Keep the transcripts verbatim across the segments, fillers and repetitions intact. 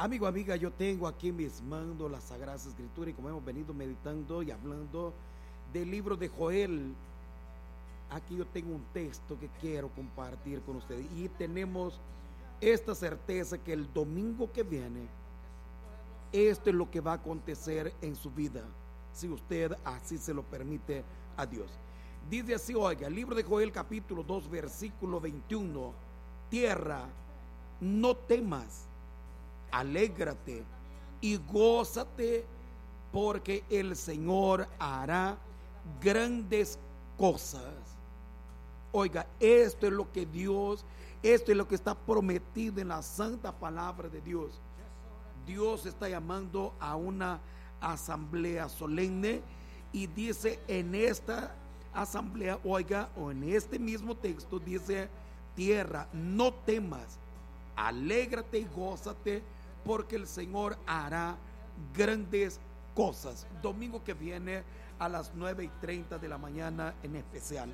Amigo, amiga, yo tengo aquí en mis manos las Sagradas Escrituras y como hemos venido meditando y hablando del libro de Joel, aquí yo tengo un texto que quiero compartir con ustedes y tenemos esta certeza que el domingo que viene esto es lo que va a acontecer en su vida, si usted así se lo permite a Dios. Dice así, oiga, el libro de Joel capítulo dos versículo veintiuno: tierra, no temas, alégrate y gózate, porque el Señor hará grandes cosas. Oiga, esto es lo que Dios, esto es lo que está prometido en la santa palabra de Dios. Dios está llamando a una asamblea solemne y dice en esta asamblea, oiga, o en este mismo texto dice: tierra, no temas, alégrate y gózate, porque el Señor hará grandes cosas. Domingo que viene a las nueve y treinta de la mañana en especial.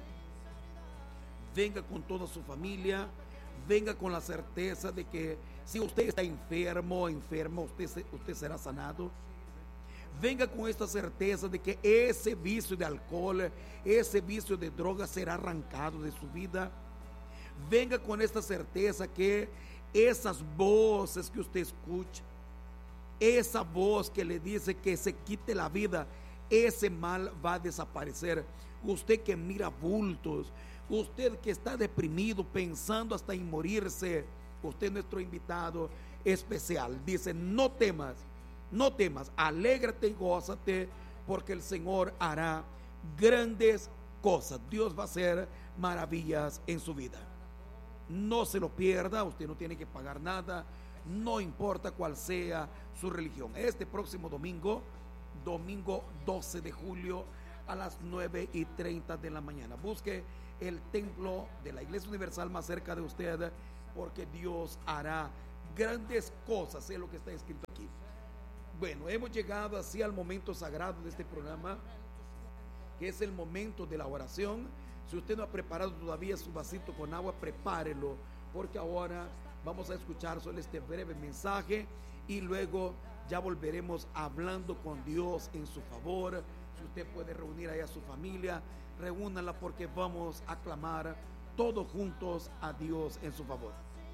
Venga con toda su familia, venga con la certeza de que si usted está enfermo o enferma, usted, usted será sanado. Venga con esta certeza de que ese vicio de alcohol, ese vicio de droga será arrancado de su vida. Venga con esta certeza que esas voces que usted escucha, esa voz que le dice que se quite la vida, ese mal va a desaparecer. Usted que mira bultos, usted que está deprimido pensando hasta en morirse, usted es nuestro invitado especial. Dice: no temas, no temas, alégrate y gózate, porque el Señor hará grandes cosas. Dios va a hacer maravillas en su vida. No se lo pierda, usted no tiene que pagar nada, no importa cuál sea su religión. Este próximo domingo, domingo doce de julio a las nueve y treinta de la mañana, busque el templo de la Iglesia Universal más cerca de usted, porque Dios hará grandes cosas, es lo que está escrito aquí. Bueno, hemos llegado así al momento sagrado de este programa, que es el momento de la oración. Si usted no ha preparado todavía su vasito con agua, prepárelo, porque ahora vamos a escuchar solo este breve mensaje y luego ya volveremos hablando con Dios en su favor. Si usted puede reunir ahí a su familia, reúnanla, porque vamos a clamar todos juntos a Dios en su favor.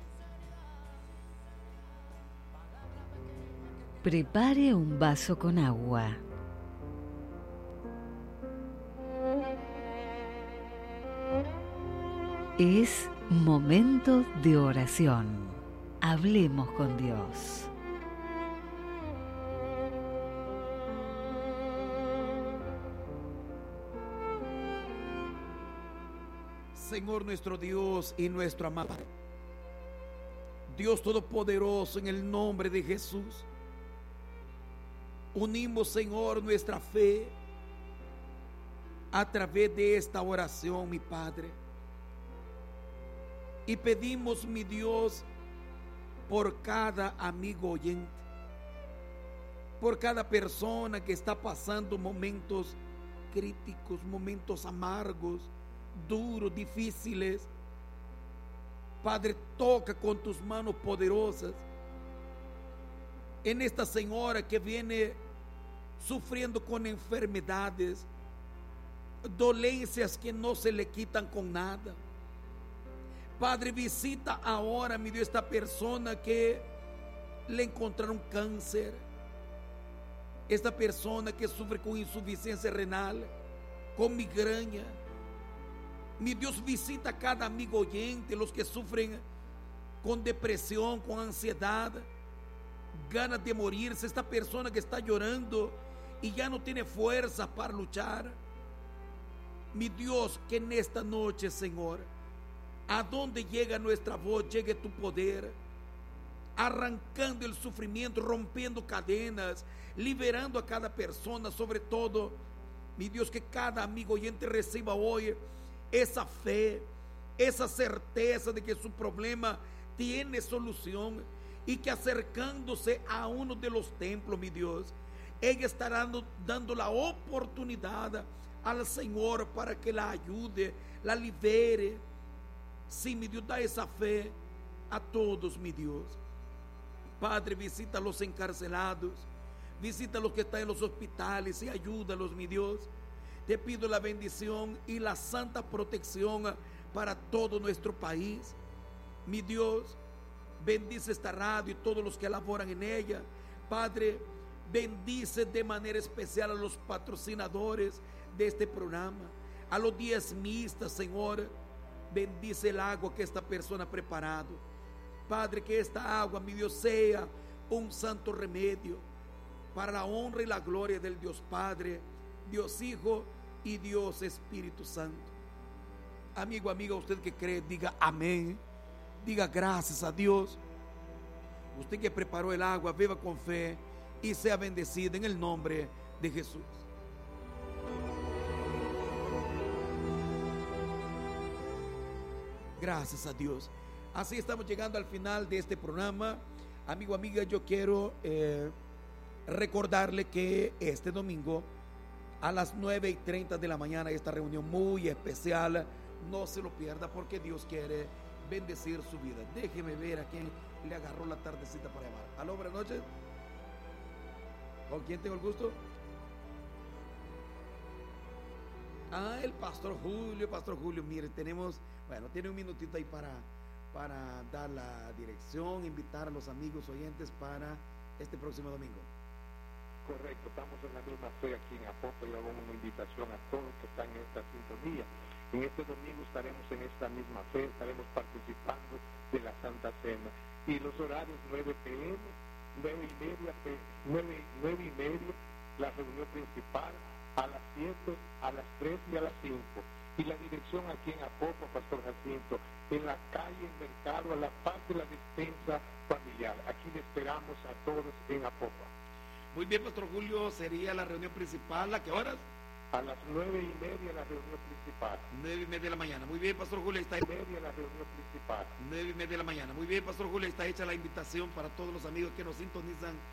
Prepare un vaso con agua. Es momento de oración. Hablemos con Dios. Señor nuestro Dios y nuestro amado Dios Todopoderoso, en el nombre de Jesús, unimos, Señor, nuestra fe a través de esta oración, mi Padre, y pedimos, mi Dios, por cada amigo oyente, por cada persona que está pasando momentos críticos, momentos amargos, duros, difíciles. Padre, toca con tus manos poderosas en esta señora que viene sufriendo con enfermedades, dolencias que no se le quitan con nada. Padre, visita ahora, mi Dios, esta persona que le encontraron cáncer, esta persona que sufre con insuficiencia renal, con migraña. Mi Dios, visita a cada amigo oyente, los que sufren con depresión, con ansiedad, ganas de morirse, esta persona que está llorando y ya no tiene fuerza para luchar. Mi Dios, que en esta noche, Señor, a donde llega nuestra voz, llegue tu poder, arrancando el sufrimiento, rompiendo cadenas, liberando a cada persona. Sobre todo, mi Dios, que cada amigo oyente reciba hoy esa fe, esa certeza de que su problema tiene solución, y que acercándose a uno de los templos, mi Dios, ella estará dando, dando la oportunidad al Señor para que la ayude, la libere. Sí, mi Dios, da esa fe a todos, mi Dios. Padre, visita a los encarcelados, visita a los que están en los hospitales y ayúdalos, mi Dios. Te pido la bendición y la santa protección para todo nuestro país. Mi Dios, bendice esta radio y todos los que laboran en ella. Padre, bendice de manera especial a los patrocinadores de este programa, a los diezmistas, Señor. Bendice el agua que esta persona ha preparado. Padre, que esta agua, mi Dios, sea un santo remedio para la honra y la gloria del Dios Padre, Dios Hijo y Dios Espíritu Santo. Amigo, amiga, usted que cree, diga amén. Diga gracias a Dios. Usted que preparó el agua, beba con fe y sea bendecido en el nombre de Jesús. Gracias a Dios. Así estamos llegando al final de este programa. Amigo, amiga, yo quiero eh, recordarle que este domingo a las nueve y treinta de la mañana esta reunión muy especial, no se lo pierda porque Dios quiere bendecir su vida. Déjeme ver a quién le agarró la tardecita para llamar. Aló, buenas noches. ¿Con quién tengo el gusto? Ah, el Pastor Julio. Pastor Julio, mire, tenemos, bueno, tiene un minutito ahí para, para dar la dirección, invitar a los amigos oyentes para este próximo domingo. Correcto, estamos en la misma fe aquí en Apopa y hago una invitación a todos que están en esta sintonía. En este domingo estaremos en esta misma fe, estaremos participando de la Santa Cena. Y los horarios nueve p m, nueve y media, nueve y media, la reunión principal, a las siete, a las tres y a las cinco. Y la dirección aquí en Apopa, Pastor Jacinto, en la calle, el mercado, a la parte de la despensa familiar. Aquí le esperamos a todos en Apopa. Muy bien, Pastor Julio, sería la reunión principal, ¿a qué horas? A las nueve y media la reunión principal. Nueve y media de la mañana. Muy bien, Pastor Julio, está nueve y media la reunión principal. Nueve y media de la mañana. Muy bien, Pastor Julio, está hecha la invitación para todos los amigos que nos sintonizan